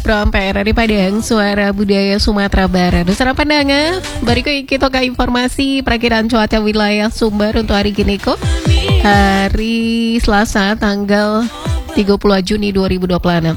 Pro RRI Padang, Suara Budaya Sumatera Barat. Nusara pandangan, berikut kita ke informasi perakiraan cuaca wilayah Sumber untuk hari ini kok. Hari Selasa tanggal 30 Juni 2026.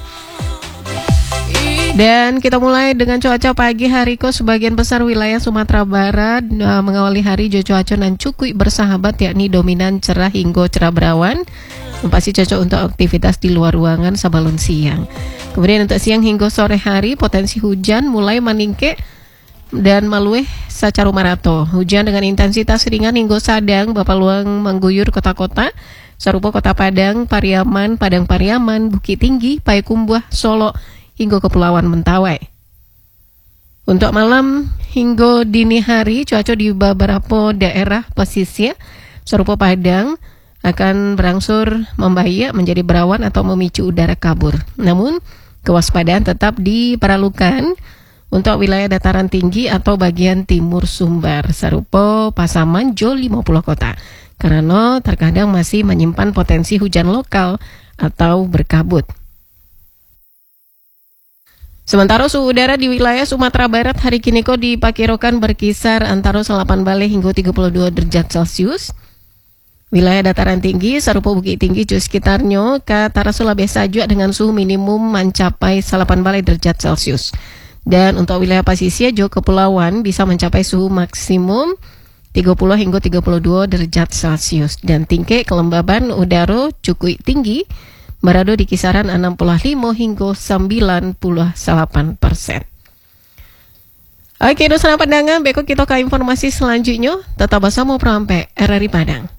Dan kita mulai dengan cuaca pagi hari kok. Sebagian besar wilayah Sumatera Barat mengawali hari cuaca nan cukup bersahabat, yakni dominan cerah hingga cerah berawan. Pasti cocok untuk aktivitas di luar ruangan sebelum siang. Kemudian untuk siang hingga sore hari potensi hujan mulai meningkat dan meluih secara marato. Hujan dengan intensitas ringan hingga sedang berpeluang mengguyur kota-kota serupa Kota Padang, Pariaman, Padang Pariaman, Bukit Tinggi, Payakumbuh, Solo hingga Kepulauan Mentawai. Untuk malam hingga dini hari cuaca di beberapa daerah pesisir serupa Padang akan berangsur membaik menjadi berawan atau memicu udara kabur. Namun, kewaspadaan tetap diperlukan untuk wilayah dataran tinggi atau bagian timur Sumber, serupa Pasaman, Jo 50 kota. Karena terkadang masih menyimpan potensi hujan lokal atau berkabut. Sementara suhu udara di wilayah Sumatera Barat hari kini kok diperkirakan berkisar antara 18 hingga 32 derajat Celcius. Wilayah dataran tinggi serupa Bukit Tinggi jus sekitarnya ke Tarasul biasa juga dengan suhu minimum mencapai 18 derajat Celcius. Dan untuk wilayah pesisir juga kepulauan bisa mencapai suhu maksimum 30 hingga 32 derajat Celcius. Dan tingkat kelembaban udara cukup tinggi, berada di kisaran 65 hingga 98%. Oke, dosa pandangan, besok kita ke informasi selanjutnya. Tetap bersama Pro RRI Padang.